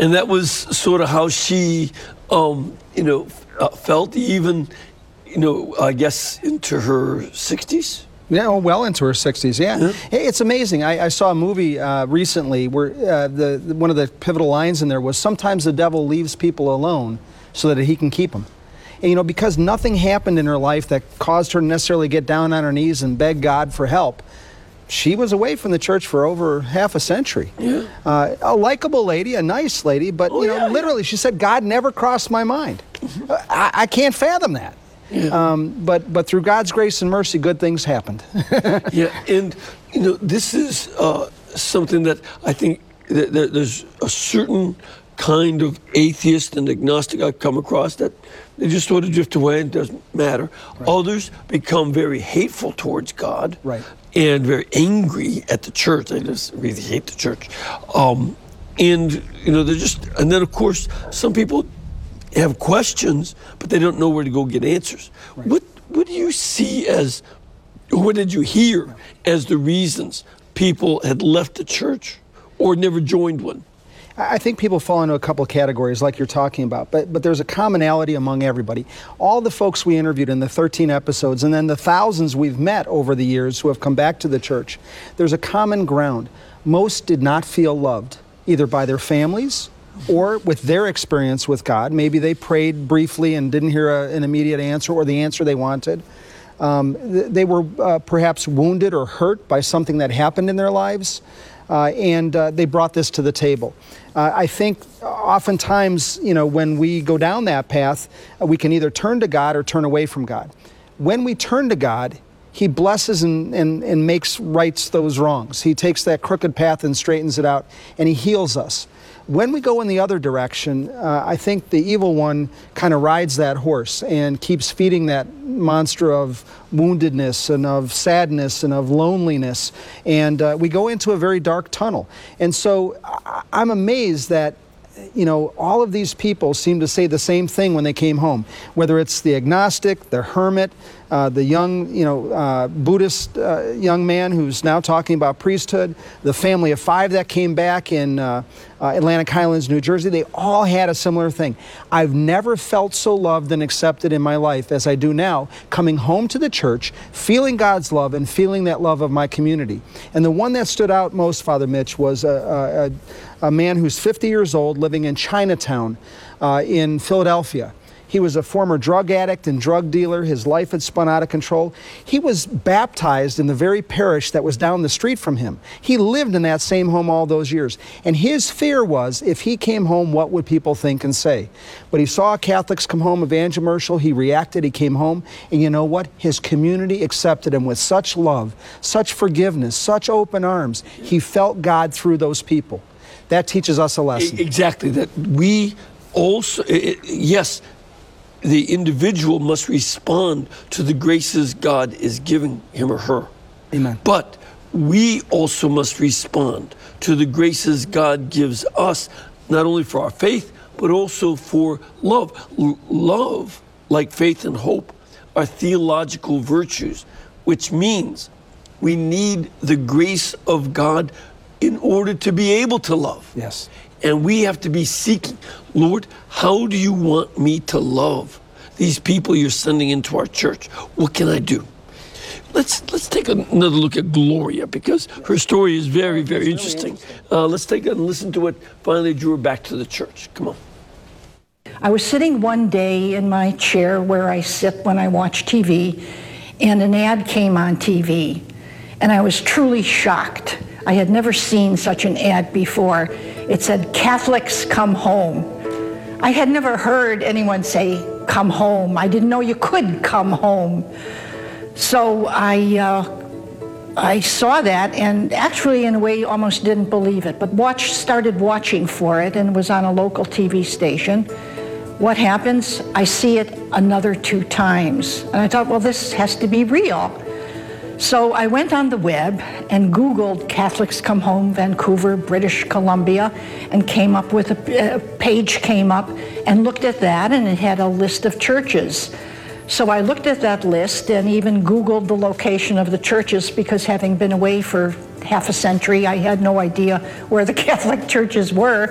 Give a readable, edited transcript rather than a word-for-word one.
And that was sort of how she, felt even, I guess into her 60s. Yeah, well into her 60s, yeah. Hey, it's amazing. I saw a movie recently where one of the pivotal lines in there was, sometimes the devil leaves people alone so that he can keep them. And, because nothing happened in her life that caused her to necessarily get down on her knees and beg God for help, she was away from the church for over half a century. Yeah. A likable lady, a nice lady, but literally she said, God never crossed my mind. I can't fathom that. Yeah. But through God's grace and mercy, good things happened. Yeah, and this is something that I think that there's a certain kind of atheist and agnostic I've come across that they just sort of drift away and it doesn't matter. Right. Others become very hateful towards God. Right. And very angry at the church. They just really hate the church. And then of course, some people have questions, but they don't know where to go get answers. Right. What do you see as, or what did you hear as the reasons people had left the church or never joined one? I think people fall into a couple of categories like you're talking about, but there's a commonality among everybody. All the folks we interviewed in the 13 episodes, and then the thousands we've met over the years who have come back to the church, there's a common ground. Most did not feel loved, either by their families or with their experience with God. Maybe they prayed briefly and didn't hear an immediate answer or the answer they wanted. They were perhaps wounded or hurt by something that happened in their lives. And they brought this to the table. I think oftentimes, when we go down that path, we can either turn to God or turn away from God. When we turn to God, He blesses and makes rights those wrongs. He takes that crooked path and straightens it out, and He heals us. When we go in the other direction, I think the evil one kind of rides that horse and keeps feeding that monster of woundedness and of sadness and of loneliness. And we go into a very dark tunnel. And so I'm amazed that all of these people seem to say the same thing when they came home, whether it's the agnostic, the hermit, the young, Buddhist young man who's now talking about priesthood, the family of 5 that came back in Atlantic Highlands, New Jersey. They all had a similar thing. I've never felt so loved and accepted in my life as I do now, coming home to the church, feeling God's love and feeling that love of my community. And the one that stood out most, Father Mitch, was a man who's 50 years old living in Chinatown in Philadelphia. He was a former drug addict and drug dealer. His life had spun out of control. He was baptized in the very parish that was down the street from him. He lived in that same home all those years. And his fear was, if he came home, what would people think and say? But he saw Catholics come home, evangelical. He reacted. He came home. And you know what? His community accepted him with such love, such forgiveness, such open arms. He felt God through those people. That teaches us a lesson. Exactly. That we also, yes, the individual must respond to the graces God is giving him or her. Amen. But we also must respond to the graces God gives us, not only for our faith, but also for love. Love, like faith and hope, are theological virtues, which means we need the grace of God in order to be able to love. Yes. And we have to be seeking, Lord, how do you want me to love these people you're sending into our church? What can I do? Let's take another look at Gloria, because her story is very, very interesting. Let's take and listen to what finally drew her back to the church. Come on. I was sitting one day in my chair where I sit when I watch TV, and an ad came on TV, and I was truly shocked. I had never seen such an ad before. It said, "Catholics come home." I had never heard anyone say, "come home." I didn't know you could come home. So I saw that, and actually in a way almost didn't believe it, but started watching for it, and it was on a local TV station. What happens? I see it another 2 times. And I thought, well, this has to be real. So I went on the web and Googled Catholics Come Home, Vancouver, British Columbia, and came up with a page came up and looked at that, and it had a list of churches. So I looked at that list and even Googled the location of the churches, because having been away for half a century, I had no idea where the Catholic churches were.